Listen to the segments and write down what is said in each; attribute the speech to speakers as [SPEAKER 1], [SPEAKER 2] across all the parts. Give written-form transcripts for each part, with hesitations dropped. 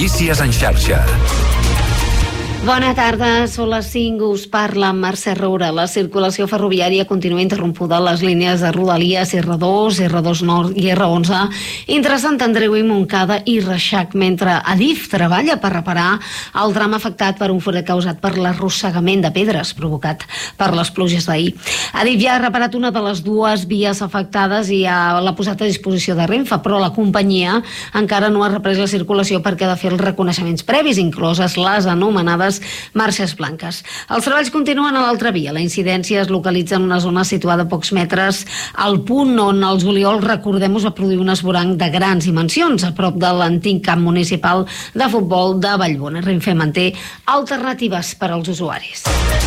[SPEAKER 1] Notícies en xarxa.
[SPEAKER 2] Bona tarda, són les 5, us parla Mercè Roura. La circulació ferroviària continua interrompuda a les línies de Rodalies R2, R2 Nord i R11 entre Sant Andreu i Montcada i Reixac, mentre Adif treballa per reparar el drama afectat per un forat causat per l'arrossegament de pedres provocat per les pluges d'ahir. Adif ja ha reparat una de les dues vies afectades i ja l'ha posat a disposició de Renfe, però la companyia encara no ha reprès la circulació perquè ha de fer els reconeixements previs, incloses les anomenades marxes blanques. Els treballs continuen a l'altra via. La incidència es localitza en una zona situada a pocs metres al punt on el juliol, recordem-ho, va produir un esvoranc de grans dimensions a prop de l'antic camp municipal de futbol de Vallbona. Renfe manté alternatives per als usuaris.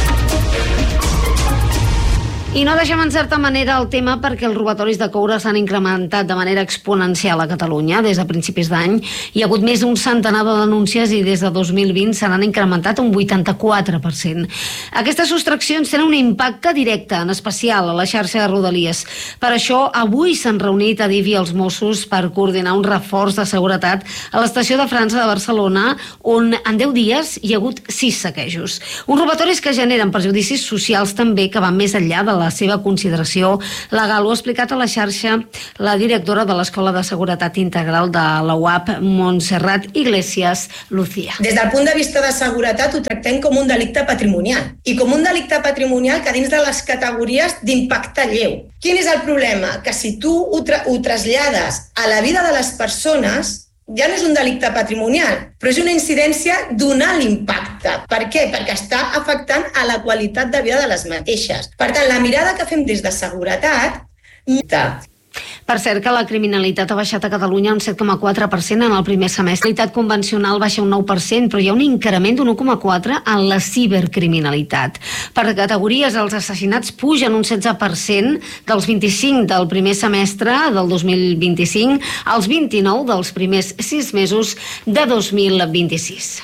[SPEAKER 2] I no deixem en certa manera el tema perquè els robatoris de coure s'han incrementat de manera exponencial a Catalunya. Des de principis d'any hi ha hagut més d'un centenar de denúncies i des de 2020 se n'han incrementat un 84%. Aquestes sostraccions tenen un impacte directe, en especial a la xarxa de Rodalies. Per això, avui s'han reunit Adif i els Mossos per coordinar un reforç de seguretat a l'estació de França de Barcelona, on en 10 dies hi ha hagut 6 saquejos. Uns robatoris que generen perjudicis socials també que van més enllà de la seva consideració legal. Ho ha explicat a la xarxa la directora de l'Escola de Seguretat Integral de la UAP, Montserrat Iglesias Lucía.
[SPEAKER 3] Des del punt de vista de seguretat ho tractem com un delicte patrimonial i com un delicte patrimonial que dins de les categories d'impacte lleu. Quin és el problema? Que si tu ho trasllades a la vida de les persones, ja no és un delicte patrimonial, però és una incidència d'un alt impacte. Per què? Perquè està afectant a la qualitat de vida de les mateixes. Per tant, la mirada que fem des de seguretat...
[SPEAKER 2] Per cert, que la criminalitat ha baixat a Catalunya un 7,4% en el primer semestre. La criminalitat convencional baixa un 9%, però hi ha un increment d'un 1,4% en la cibercriminalitat. Per categories, els assassinats pugen un 16% dels 25 del primer semestre del 2025 als 29 dels primers 6 mesos de 2026.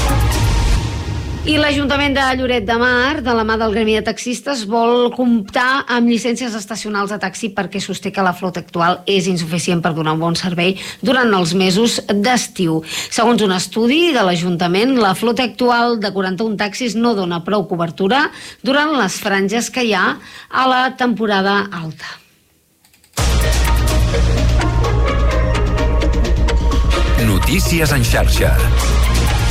[SPEAKER 2] I l'Ajuntament de Lloret de Mar, de la mà del Gremi de Taxistes, vol comptar amb llicències estacionals de taxi perquè sosté que la flota actual és insuficient per donar un bon servei durant els mesos d'estiu. Segons un estudi de l'Ajuntament, la flota actual de 41 taxis no dona prou cobertura durant les franges que hi ha a la temporada alta.
[SPEAKER 1] Notícies en xarxa.